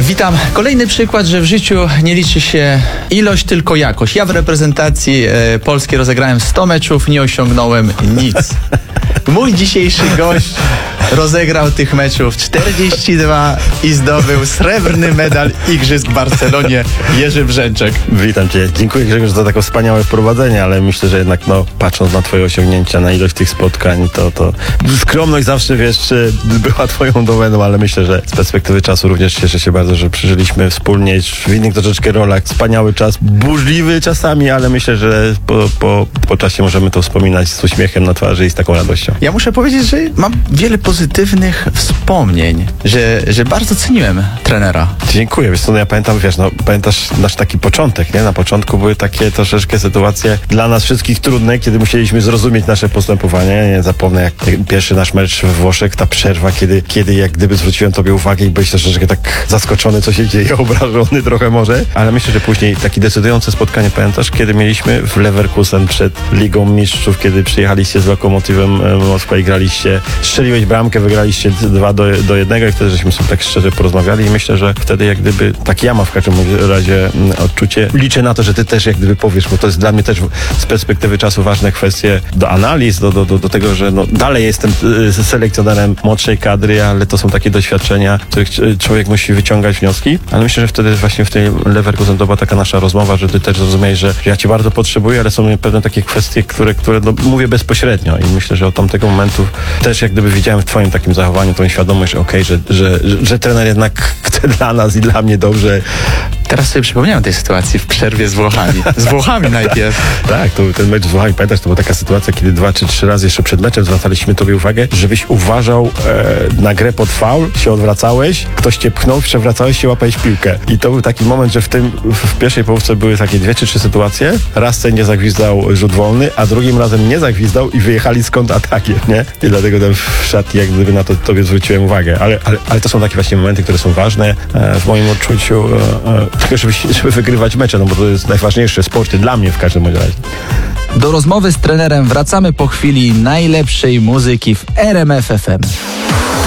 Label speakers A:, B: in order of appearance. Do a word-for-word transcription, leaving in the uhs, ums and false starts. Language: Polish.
A: Witam. Kolejny przykład, że w życiu nie liczy się ilość, tylko jakość. Ja w reprezentacji e, Polski rozegrałem sto meczów, nie osiągnąłem nic. Mój dzisiejszy gość rozegrał tych meczów czterdzieści dwa i zdobył srebrny medal Igrzysk w Barcelonie. Jerzy Brzęczek.
B: Witam Cię. Dziękuję, Grzegorz, za takie wspaniałe wprowadzenie, ale myślę, że jednak no, patrząc na Twoje osiągnięcia, na ilość tych spotkań, to, to skromność zawsze, wiesz, była Twoją domeną, ale myślę, że z perspektywy czasu również cieszę się bardzo, że przeżyliśmy wspólnie w innych troszeczkę rolach. Wspaniały czas, burzliwy czasami, ale myślę, że po, po, po czasie możemy to wspominać z uśmiechem na twarzy i z taką radością.
A: Ja muszę powiedzieć, że mam wiele pozytywnych wspomnień, że, że bardzo ceniłem trenera.
B: Dziękuję. Wiesz co, no ja pamiętam, wiesz, no pamiętasz nasz taki początek, nie? Na początku były takie troszeczkę sytuacje dla nas wszystkich trudne, kiedy musieliśmy zrozumieć nasze postępowanie. Nie zapomnę, jak pierwszy nasz mecz we Włoszech, ta przerwa, kiedy, kiedy jak gdyby zwróciłem Tobie uwagę i byłeś troszeczkę tak zaskoczony, co się dzieje, obrażony trochę może, ale myślę, że później takie decydujące spotkanie, pamiętasz, kiedy mieliśmy w Leverkusen przed Ligą Mistrzów, kiedy przyjechaliście z Lokomotywem Moskwa i graliście, strzeliłeś bramkę, wygraliście dwa do, do jednego i wtedy żeśmy sobie tak szczerze porozmawiali i myślę, że wtedy jak gdyby, tak ja mam w każdym razie odczucie, liczę na to, że Ty też jak gdyby powiesz, bo to jest dla mnie też z perspektywy czasu ważne kwestie do analiz, do, do, do, do tego, że no, dalej jestem selekcjonerem młodszej kadry, ale to są takie doświadczenia, z których człowiek musi wyciągać wnioski, ale myślę, że wtedy właśnie w tej Leverkusen to była taka nasza rozmowa, że Ty też zrozumiałeś, że ja Cię bardzo potrzebuję, ale są pewne takie kwestie, które, które no, mówię bezpośrednio i myślę, że od tamtego momentu też jak gdyby widziałem w Twoim takim zachowaniu tą świadomość, że okej, okay, że, że, że, że trener jednak chce dla nas i dla mnie dobrze.
A: Teraz sobie przypomniałem tej sytuacji w przerwie z Włochami. Z Włochami najpierw.
B: Tak, to ten mecz z Włochami, pamiętasz, to była taka sytuacja, kiedy dwa czy trzy razy jeszcze przed meczem zwracaliśmy Tobie uwagę, żebyś uważał e, na grę pod faul, się odwracałeś, ktoś Cię pchnął, przewracałeś się, łapałeś piłkę. I to był taki moment, że w tym, w pierwszej połówce były takie dwie czy trzy sytuacje. Raz sędzia zagwizdał rzut wolny, a drugim razem nie zagwizdał i wyjechali z kontratakiem, nie? I dlatego tam w szatni jak gdyby na to Tobie zwróciłem uwagę. Ale, ale, ale to są takie właśnie momenty, które są ważne e, w moim odczuciu, e, e, tylko żeby, żeby wygrywać mecze, no bo to jest najważniejsze w sporcie, dla mnie w każdym razie.
A: Do rozmowy z trenerem wracamy po chwili najlepszej muzyki w R M F F M.